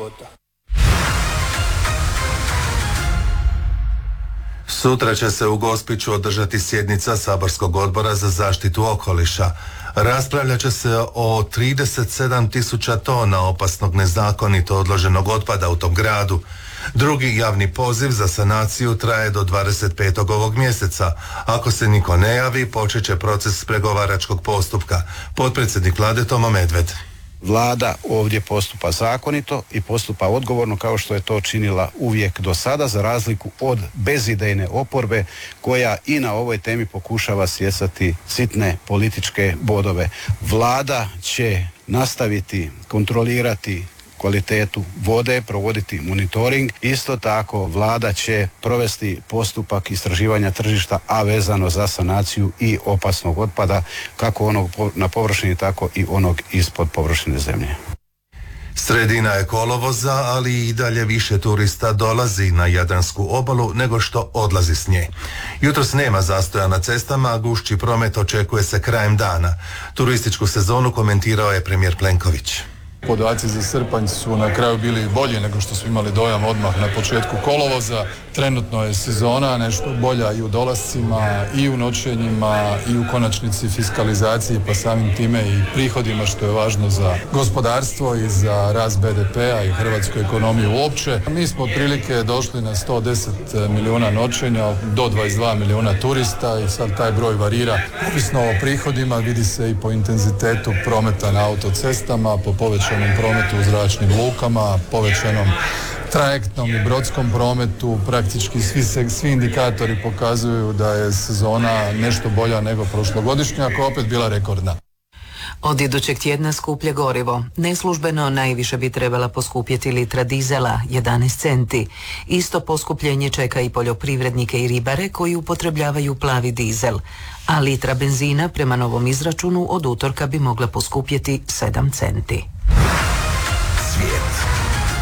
života. Sutra će se u Gospiću održati sjednica Saborskog odbora za zaštitu okoliša. Raspravljat će se o 37.000 tona opasnog nezakonito odloženog otpada u tom gradu. Drugi javni poziv za sanaciju traje do 25. ovog mjeseca. Ako se niko ne javi, počet će proces pregovaračkog postupka. Potpredsjednik Vlade Tomo Medved. Vlada ovdje postupa zakonito i postupa odgovorno kao što je to činila uvijek do sada, za razliku od bezidejne oporbe koja i na ovoj temi pokušava stjecati sitne političke bodove. Vlada će nastaviti kontrolirati kvalitetu vode, provoditi monitoring. Isto tako Vlada će provesti postupak istraživanja tržišta, a vezano za sanaciju i opasnog otpada, kako onog na površini, tako i onog ispod površine zemlje. Sredina je kolovoza, ali i dalje više turista dolazi na Jadransku obalu nego što odlazi s nje. Jutros nema zastoja na cestama, a gušći promet očekuje se krajem dana. Turističku sezonu komentirao je premijer Plenković. Podaci za srpanj su na kraju bili bolji nego što smo imali dojam odmah na početku kolovoza. Trenutno je sezona nešto bolja i u dolascima, i u noćenjima, i u konačnici fiskalizaciji, pa samim time i prihodima, što je važno za gospodarstvo i za rast BDP-a i hrvatsku ekonomiju uopće. Mi smo otprilike došli na 110 milijuna noćenja, do 22 milijuna turista i sad taj broj varira ovisno o prihodima, vidi se i po intenzitetu prometa na autocestama, po povećanom prometu u zračnim lukama, povećanom trajektnom i brodskom prometu. Praktički svi indikatori pokazuju da je sezona nešto bolja nego prošlogodišnja, koja opet bila rekordna. Od idućeg tjedna skuplje gorivo. Neslužbeno najviše bi trebala poskupjeti litra dizela, 11 centi. Isto poskupljenje čeka i poljoprivrednike i ribare koji upotrebljavaju plavi dizel. A litra benzina prema novom izračunu od utorka bi mogla poskupjeti 7 centi. Svijet.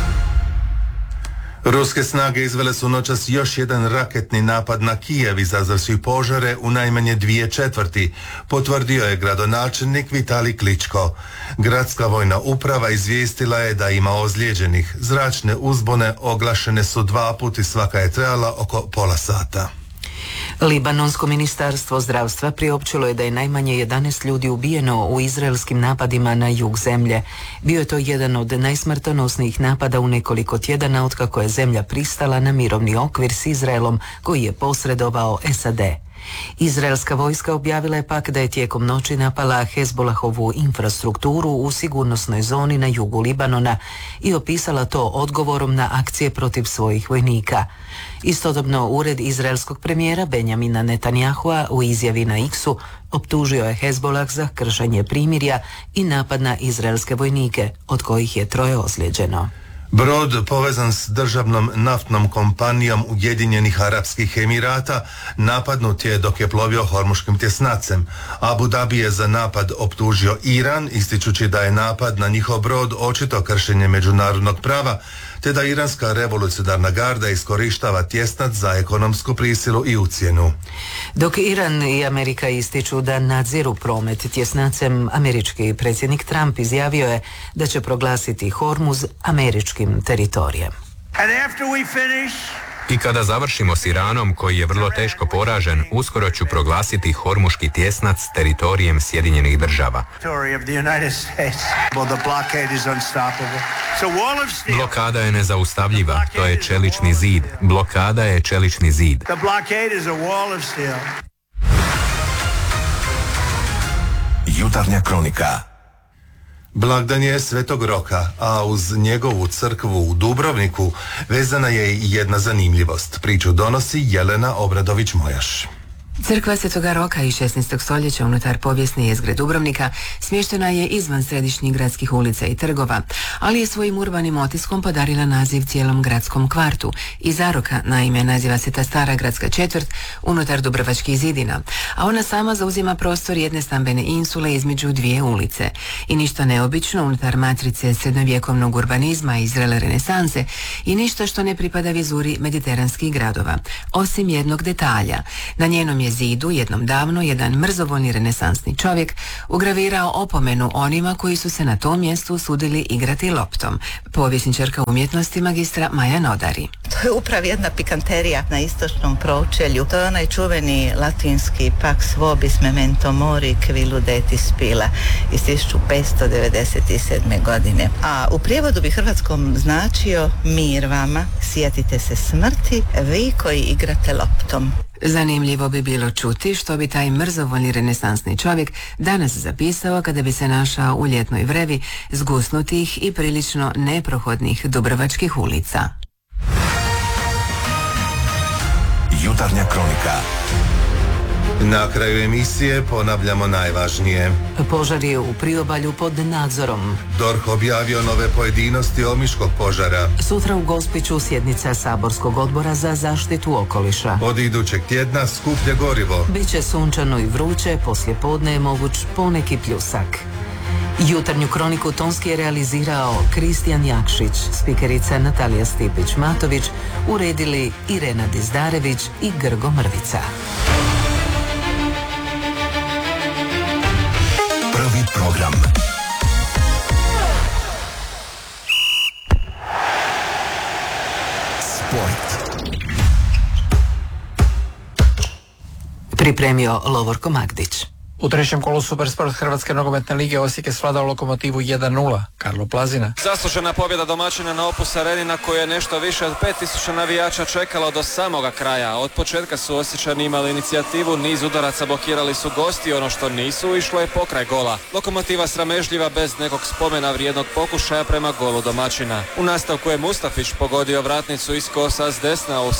Ruske snage izvele su noćas još jedan raketni napad na Kijev, izazvavši požare u najmanje 2/4, potvrdio je gradonačelnik Vitalij Kličko. Gradska vojna uprava izvijestila je da ima ozlijeđenih. Zračne uzbune oglašene su 2 puta i svaka je trajala oko pola sata. Libanonsko ministarstvo zdravstva priopćilo je da je najmanje 11 ljudi ubijeno u izraelskim napadima na jug zemlje. Bio je to jedan od najsmrtonosnijih napada u nekoliko tjedana otkako je zemlja pristala na mirovni okvir s Izraelom koji je posredovao SAD. Izraelska vojska objavila je pak da je tijekom noći napala Hezbolahovu infrastrukturu u sigurnosnoj zoni na jugu Libanona i opisala to odgovorom na akcije protiv svojih vojnika. Istodobno, ured izraelskog premijera Benjamina Netanyahua u izjavi na X-u optužio je Hezbolah za kršenje primirja i napad na izraelske vojnike, od kojih je 3 ozlijeđeno. Brod povezan s državnom naftnom kompanijom Ujedinjenih Arapskih Emirata napadnut je dok je plovio Hormuškim tjesnacem. Abu Dhabi je za napad optužio Iran, ističući da je napad na njihov brod očito kršenje međunarodnog prava, te da iranska revolucionarna garda iskorištava tjesnac za ekonomsku prisilu i ucjenu. Dok Iran i Amerika ističu da nadziru promet tjesnacem, američki predsjednik Trump izjavio je da će proglasiti Hormuz američkim teritorijem. I kada završimo s Iranom, koji je vrlo teško poražen, uskoro ću proglasiti Hormuški tjesnac teritorijem Sjedinjenih država. Blokada je nezaustavljiva, to je čelični zid. Blokada je čelični zid. Jutarnja kronika. Blagdan je Svetog Roka, a uz njegovu crkvu u Dubrovniku vezana je i jedna zanimljivost. Priču donosi Jelena Obradović-Mojaš. Crkva Svetoga Roka iz 16. stoljeća unutar povijesne jezgre Dubrovnika smještena je izvan središnjih gradskih ulica i trgova, ali je svojim urbanim otiskom podarila naziv cijelom gradskom kvartu. Iz Zaroka, naime, naziva se ta stara gradska četvrt unutar Dubrovačkih zidina, a ona sama zauzima prostor jedne stambene insule između 2 ulice. I ništa neobično unutar matrice srednjovjekovnog urbanizma i zrele renesanse i ništa što ne pripada vizuri mediteranskih gradova, osim jednog detalja. Na njenom je zidu jednom davno jedan mrzovoljni renesansni čovjek ugravirao opomenu onima koji su se na tom mjestu usudili igrati loptom. Povjesničarka umjetnosti magistra Maja Nodari. To je upravo jedna pikanterija na istočnom pročelju. To je onaj čuveni latinski pax vobis memento mori qui ludeti spila iz 1597. godine. A u prijevodu bi hrvatskom značio mir vama, sjetite se smrti, vi koji igrate loptom. Zanimljivo bi bilo čuti što bi taj mrzovoljni renesansni čovjek danas zapisao kada bi se našao u ljetnoj vrevi zgusnutih i prilično neprohodnih dubrovačkih ulica. Jutarnja kronika. Na kraju emisije ponavljamo najvažnije. Požar je u priobalju pod nadzorom. DORH objavio nove pojedinosti omiškog požara. Sutra u Gospiću sjednica Saborskog odbora za zaštitu okoliša. Od idućeg tjedna skuplje gorivo. Biće sunčano i vruće, poslije podne je moguć poneki pljusak. Jutarnju kroniku tonski je realizirao Kristijan Jakšić, spikerica Natalija Stipić-Matović, uredili Irena Dizdarević i Grgo Mrvica. Prvi program. Sport. Pripremio Lovorko Magdić. U trećem kolu Supersport Hrvatske nogometne lige Osijek je svladao Lokomotivu 1:0. Karlo Plazina. Zaslužena pobjeda domaćina na Opus Areni na koju je nešto više od 5000 navijača čekalo do samoga kraja. Od početka su Osječani imali inicijativu, niz udaraca blokirali su gosti, ono što nisu išlo je pokraj gola. Lokomotiva sramežljiva bez nekog spomena vrijednog pokušaja prema golu domaćina. U nastavku je Mustafić pogodio vratnicu iz kosa s desna u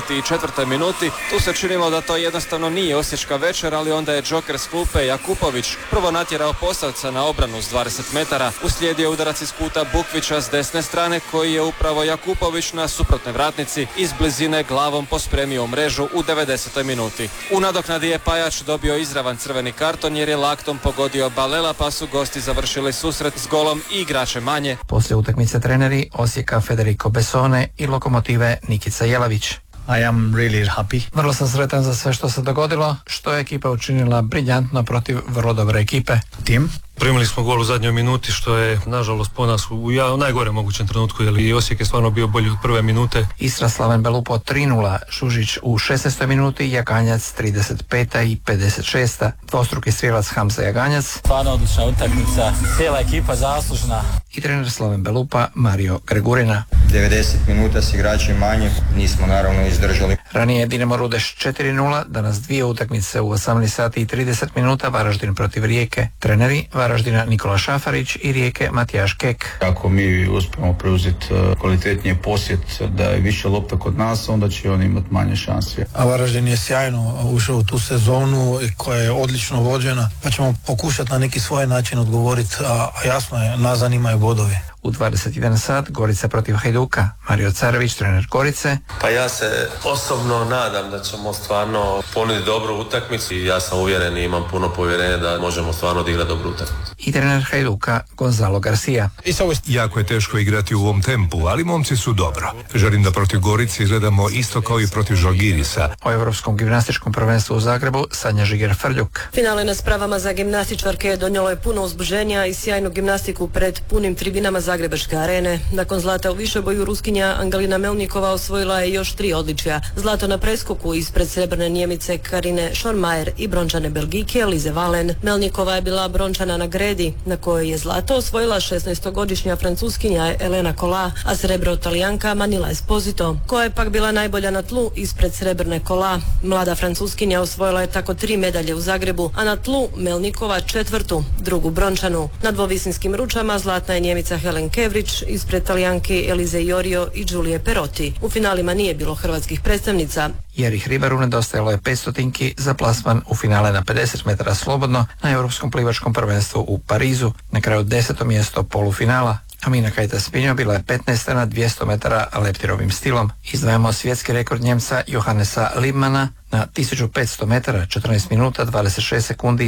74. minuti. Tu se činilo da to jednostavno nije osječka večer, ali onda je džoker s klupe Jakupović prvo natjerao Posavca na obranu s 20 metara. Uslijedio udarac iz kuta Bukvića s desne strane koji je upravo Jakupović na suprotnoj vratnici iz blizine glavom pospremio u mrežu u 90. minuti. U nadoknadi je Pajač dobio izravan crveni karton jer je laktom pogodio Balela, pa su gosti završili susret s golom i igrače manje. Poslije utakmice treneri Osijeka Federico Besone i Lokomotive Nikica Jelavić. I am really happy. Vrlo sam sretan za sve što se dogodilo, što je ekipa učinila briljantno protiv vrlo dobre ekipe. Tim? Primili smo gol u zadnjoj minuti, što je nažalost po nas u najgorem mogućem trenutku, jer i Osijek je stvarno bio bolji od prve minute. Istra Slaven Belupo 3:0, Žužić u 16. minuti, Jaganjac 35. i 56. Dvostruki strijelac Hamza Jaganjac. Stvarno odlična utakmica, cijela ekipa zaslužna. I trener Slaven Belupa Mario Gregurina. 90 minuta s igrači manje, nismo naravno izdržali. Ranije je Dinamo Rudeš 4:0, danas dvije utakmice u 18 sati i 30 minuta, Varaždin protiv Rijeke. Treneri Varaždina Nikola Šafarić i Rijeke Matijaš Kek. Ako mi uspijemo preuzeti kvalitetnije posjet, da je više lopta kod nas, onda će oni imati manje šanse. A Varaždin je sjajno ušao u tu sezonu koja je odlično vođena, pa ćemo pokušati na neki svoj način odgovoriti, a jasno je, nas zanimaju bodovi. U 21 sat Gorica protiv Hajduka. Mario Carević, trener Gorice. Pa ja se osobno nadam da ćemo stvarno ponuditi dobru utakmicu i ja sam uvjeren i imam puno povjerenja da možemo stvarno odigrati dobru utakmicu. I trener Hajduka Gonzalo Garcia. Jako je teško igrati u ovom tempu, ali momci su dobro. Želim da protiv Gorice izgledamo isto kao i protiv Žalgirisa. O Europskom gimnastičkom prvenstvu u Zagrebu Sanja Žiger-Frljuk. Finale na spravama za gimnastičarke donijelo je puno uzbuženja i sjajnu gimnastiku pred punim tribinama Zagrebačke arene. Nakon zlata u višeboju Ruskinja Angelina Melnikova osvojila je još 3 odličja. Zlato na preskoku ispred srebrne Njemice Karine Schormayer i brončane Belgijke Lize Valen. Melnikova je bila brončana na gredi, na kojoj je zlato osvojila 16-godišnja Francuskinja Elena Kola, a srebro Talijanka Manila Esposito, koja je pak bila najbolja na tlu ispred srebrne Kola. Mlada Francuskinja osvojila je tako 3 medalje u Zagrebu, a na tlu Melnikova 4., drugu brončanu. Na dvovisinskim ručama zlatna je Njemica Helen Kevrić ispred Talijanke Elize Iorio i Giulie Perotti. U finalima nije bilo hrvatskih predstavnica. Jerih Ribaru nedostajalo je 500 za plasman u finale na 50 metara slobodno na Europskom plivačkom prvenstvu u Parizu. Na kraju 10. mjesto polufinala. Amina Kajta-Spinjo bila je 15. na 200 metara leptirovim stilom. Izdvajamo svjetski rekord Njemca Johannesa Liebmana na 1500 metara 14 minuta 26 sekundi i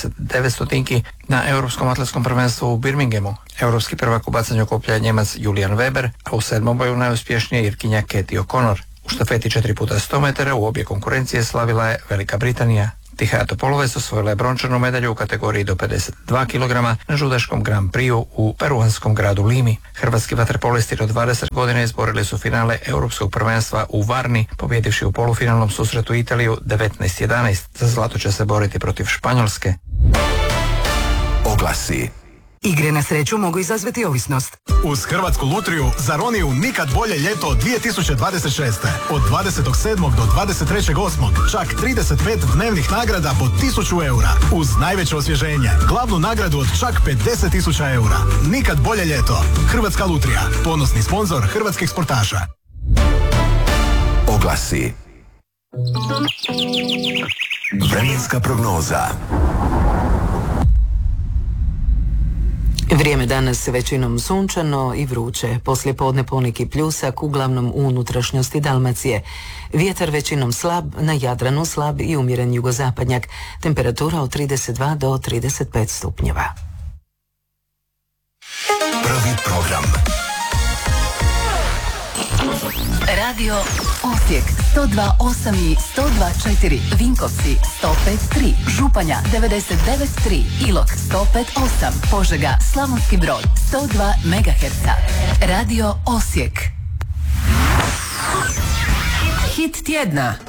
79 stotinki na Europskom atletskom prvenstvu u Birminghamu. Europski prvak u bacanju koplja je Njemac Julian Weber, a u 7. boju najuspješnije Irkinja Katie O'Connor. U štafeti 4x100 metara u obje konkurencije slavila je Velika Britanija. Tihaja Topoloves osvojila je brončanu medalju u kategoriji do 52 kg na žudaškom Grand Prixu u peruanskom gradu Limi. Hrvatski vaterpolisti do 20 godina izborili su finale Europskog prvenstva u Varni, pobjedivši u polufinalnom susretu Italiju 19-11. Za zlato će se boriti protiv Španjolske. Oglasi. Igre na sreću mogu izazvati ovisnost. Uz Hrvatsku lutriju za Roniju nikad bolje ljeto 2026. Od 27. do 23.8. čak 35 dnevnih nagrada po 1000 eura. Uz najveće osvježenje. Glavnu nagradu od čak 50.000 eura. Nikad bolje ljeto. Hrvatska lutrija. Ponosni sponzor hrvatskih sportaša. Oglasi. Vremenska prognoza. Vrijeme danas većinom sunčano i vruće. Poslije podne poneki pljusak, uglavnom u unutrašnjosti Dalmacije. Vjetar većinom slab, na Jadranu slab i umjeren jugozapadnjak. Temperatura od 32 do 35 stupnjeva. Prvi program. Radio Osijek 102.8 i 102.4, Vinkovci 105.3, Županja 99.3, Ilok 105.8, Požega, Slavonski Brod 102 MHz. Radio Osijek. Hit tjedna.